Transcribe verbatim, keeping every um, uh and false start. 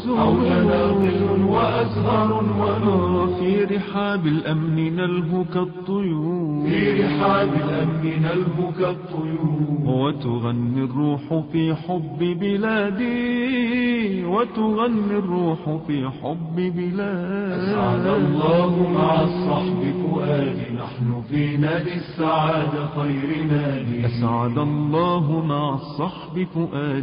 والسرور حولنا ظل وأزهار ونور في رحاب الأمن نلهو كالطيور في رحاب الأمن نلهو كالطيور وتغني الروح في حب بلادي وتغني الروح في حب بلادي أسعد الله مع الصحب فؤادي نحن في نادي السعادة خير نادي أسعد الله مع الصحب فؤادي